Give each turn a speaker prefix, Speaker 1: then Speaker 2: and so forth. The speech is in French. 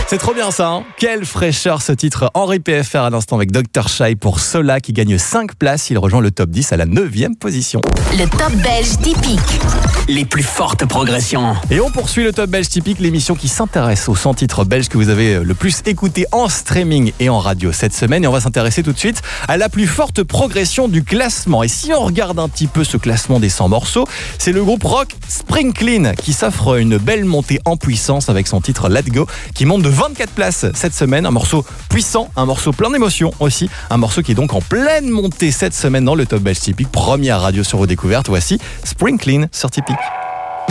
Speaker 1: C'est trop bien ça, hein. Quelle fraîcheur ce titre. Henri PFR à l'instant avec Dr Shai pour Sola qui gagne 5 places. Il rejoint le top 10 à la 9e position.
Speaker 2: Le top belge typique.
Speaker 3: Les plus fortes progressions.
Speaker 1: Et on poursuit le top belge typique, l'émission qui s'intéresse aux 100 titres belges que vous avez le plus écoutés en streaming et en radio cette semaine. Et on va s'intéresser tout de suite à la plus forte progression du classement. Et si on regarde un petit peu ce classement des 100 morceaux, c'est le groupe rock Spring Clean qui s'offre une belle montée en puissance avec son titre Let's Go qui monte de 24 places cette semaine. Un morceau puissant, un morceau plein d'émotions aussi. Un morceau qui est donc en pleine montée cette semaine dans le top belge typique. Première radio sur vos découvertes. Voici Spring Clean sur Typique.